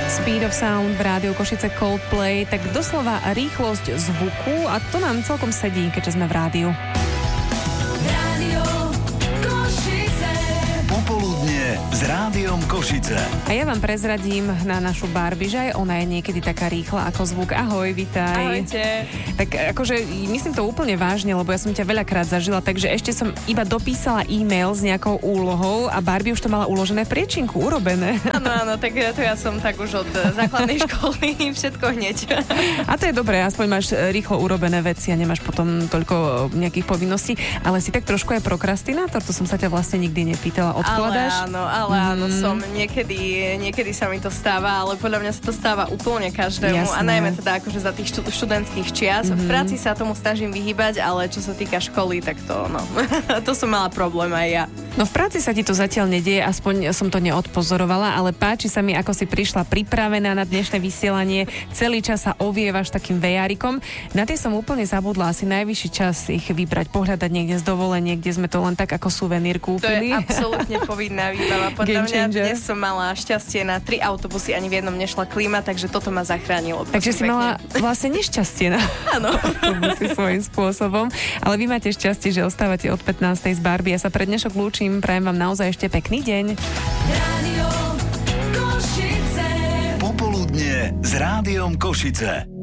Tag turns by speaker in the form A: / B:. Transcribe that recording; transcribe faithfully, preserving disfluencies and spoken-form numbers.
A: Speed of Sound v rádiu Košice Coldplay, tak doslova rýchlosť zvuku a to nám celkom sedí, keďže sme v rádiu.
B: Rádio Košice. Popoludnie s Rádiom Košice.
A: A ja vám prezradím na našu Barbie, že aj ona je niekedy taká rýchla ako zvuk. Ahoj, vitaj.
C: Ahojte.
A: Tak akože myslím to úplne vážne, lebo ja som ťa veľakrát zažila, takže ešte som iba dopísala e-mail s nejakou úlohou a Barbie už to mala uložené v priečinku, urobené.
C: Áno, áno, tak to ja som tak už od základnej školy všetko hneď.
A: A to je dobré, aspoň máš rýchlo urobené veci a nemáš potom toľko nejakých povinností, ale si tak trošku aj prokrastinátor, to som sa ťa vlastne nikdy nepýtala. Odkladáš?
C: Ale áno, ale áno, mm. som niekedy, niekedy sa mi to stáva, ale podľa mňa sa to stáva úplne každému.
A: Jasné.
C: A najmä teda akože za tých štud- študentských čias. Mm-hmm. V práci sa tomu snažím vyhýbať, ale čo sa týka školy, tak to no, to som mala problém aj ja.
A: No v práci sa ti to zatiaľ nedieje, aspoň som to neodpozorovala, ale páči sa mi, ako si prišla pripravená na dnešné vysielanie. Celý čas sa ovievaš takým vejárikom. Na tie som úplne zabudla, asi najvyšší čas ich vybrať, pohľadať niekde z dovolenie, kde sme to len tak ako suvenír kúpili.
C: To je absolútne povinná výbava. Podľa mňa dnes som mala šťastie na tri autobusy, ani v jednom nešla klíma, takže toto ma zachránilo.
A: Takže si mala vlastne nešťastie na
C: áno.
A: autobusy svojím spôsobom. Ale vy máte šťastie, že ostávate od pätnástej z Barbie. Ja sa pre dnešok lúčim, prajem vám naozaj ešte pekný deň.
B: Rádio Košice. Popoludnie s Rádiom Košice.